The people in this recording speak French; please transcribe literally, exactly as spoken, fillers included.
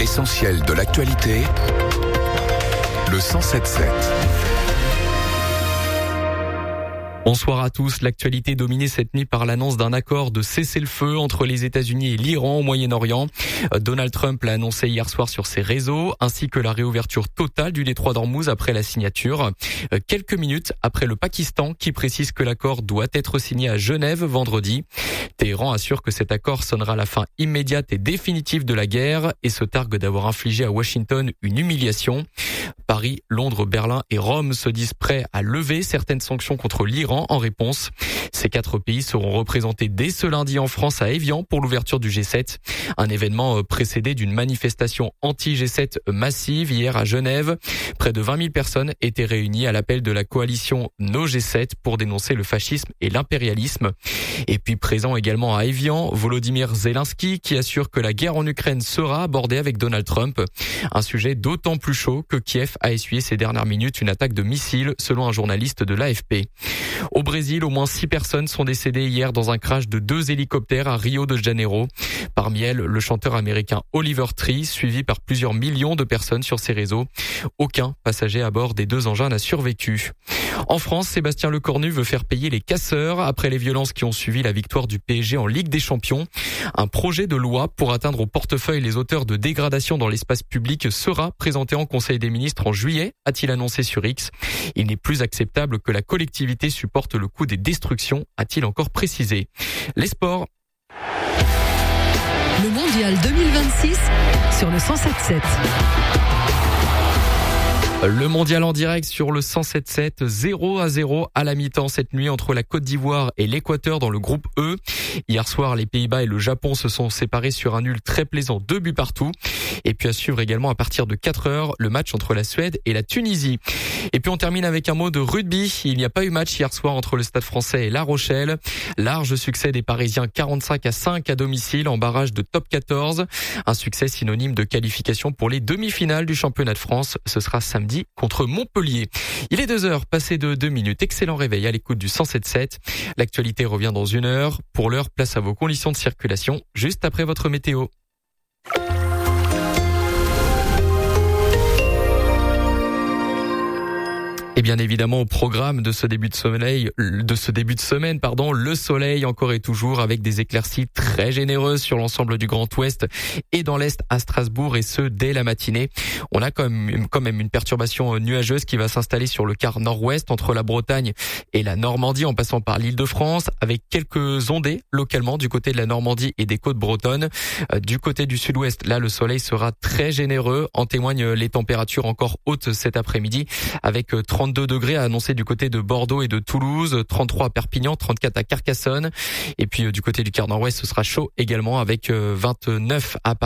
L'essentiel de l'actualité, le cent sept sept. Bonsoir à tous. L'actualité dominée cette nuit par l'annonce d'un accord de cessez-le-feu entre les États-Unis et l'Iran au Moyen-Orient. Donald Trump l'a annoncé hier soir sur ses réseaux, ainsi que la réouverture totale du détroit d'Ormuz après la signature. Quelques minutes après le Pakistan qui précise que l'accord doit être signé à Genève vendredi. Téhéran assure que cet accord sonnera la fin immédiate et définitive de la guerre et se targue d'avoir infligé à Washington une humiliation. Paris, Londres, Berlin et Rome se disent prêts à lever certaines sanctions contre l'Iran en réponse. Ces quatre pays seront représentés dès ce lundi en France à Évian pour l'ouverture du G sept. Un événement précédé d'une manifestation anti-G sept massive hier à Genève. Près de vingt mille personnes étaient réunies à l'appel de la coalition No G sept pour dénoncer le fascisme et l'impérialisme. Et puis présent également à Évian, Volodymyr Zelensky qui assure que la guerre en Ukraine sera abordée avec Donald Trump. Un sujet d'autant plus chaud que Kiev a essuyé ces dernières minutes une attaque de missiles selon un journaliste de l'A F P. Au Brésil, au moins six personnes sont décédées hier dans un crash de deux hélicoptères à Rio de Janeiro. Parmi elles, le chanteur américain Oliver Tree, suivi par plusieurs millions de personnes sur ses réseaux. Aucun passager à bord des deux engins n'a survécu. En France, Sébastien Lecornu veut faire payer les casseurs après les violences qui ont suivi la victoire du P S G en Ligue des Champions. Un projet de loi pour atteindre au portefeuille les auteurs de dégradation dans l'espace public sera présenté en Conseil des ministres en juillet, a-t-il annoncé sur X. Il n'est plus acceptable que la collectivité supporte le coût des destructions, a-t-il encore précisé. Les sports. Le mondial deux mille vingt-six sur le cent sept sept. Le mondial en direct sur le cent sept sept, zéro à zéro à la mi-temps cette nuit entre la Côte d'Ivoire et l'Équateur dans le groupe E. Hier soir, les Pays-Bas et le Japon se sont séparés sur un nul très plaisant, deux buts partout. Et puis à suivre également à partir de quatre heures, le match entre la Suède et la Tunisie. Et puis on termine avec un mot de rugby. Il n'y a pas eu match hier soir entre le Stade Français et La Rochelle. Large succès des Parisiens quarante-cinq à cinq à domicile en barrage de top quatorze. Un succès synonyme de qualification pour les demi-finales du championnat de France. Ce sera samedi contre Montpellier. Il est deux heures, passé de deux minutes. Excellent réveil à l'écoute du cent sept sept. L'actualité revient dans une heure. Pour l'heure, place à vos conditions de circulation juste après votre météo. Et bien évidemment au programme de ce début de soleil, de ce début de semaine, pardon, le soleil encore et toujours avec des éclaircies très généreuses sur l'ensemble du Grand Ouest et dans l'Est à Strasbourg et ce dès la matinée. On a quand même, quand même une perturbation nuageuse qui va s'installer sur le quart nord-ouest entre la Bretagne et la Normandie en passant par l'Île-de-France avec quelques ondées localement du côté de la Normandie et des côtes bretonnes. Du côté du sud-ouest, là le soleil sera très généreux. En témoignent les températures encore hautes cet après-midi avec trente trente-deux degrés à annoncer du côté de Bordeaux et de Toulouse, trente-trois à Perpignan, trente-quatre à Carcassonne. Et puis du côté du quart nord-ouest, ce sera chaud également avec vingt-neuf à Paris.